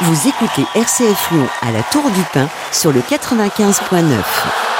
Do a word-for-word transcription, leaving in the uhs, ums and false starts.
Vous écoutez R C F Lyon à la Tour du Pin sur le quatre-vingt-quinze point neuf.